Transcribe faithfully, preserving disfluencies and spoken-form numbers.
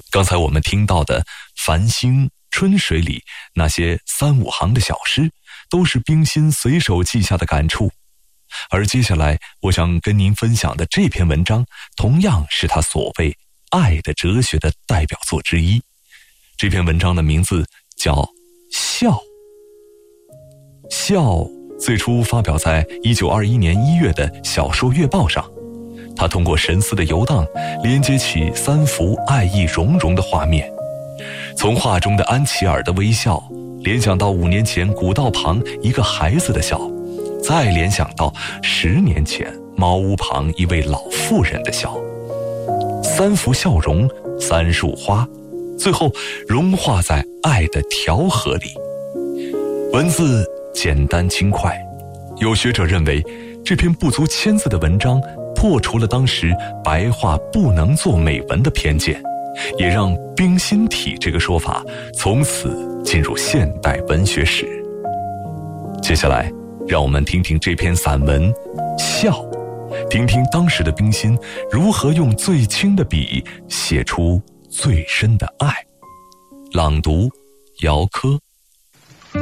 刚才我们听到的繁星、春水里那些三五行的小诗，都是冰心随手记下的感触。而接下来我想跟您分享的这篇文章，同样是他所谓爱的哲学的代表作之一。这篇文章的名字叫《笑》。笑最初发表在一九二一年一月的《小说月报》上，他通过神思的游荡，连接起三幅爱意融融的画面，从画中的安琪儿的微笑，联想到五年前古道旁一个孩子的笑，再联想到十年前茅屋旁一位老妇人的笑。三幅笑容，三束花，最后融化在爱的调和里。文字简单轻快，有学者认为这篇不足千字的文章破除了当时白话不能做美文的偏见，也让冰心体这个说法从此进入现代文学史。接下来让我们听听这篇散文《笑》，听听当时的冰心如何用最轻的笔写出最深的爱。朗读：姚科。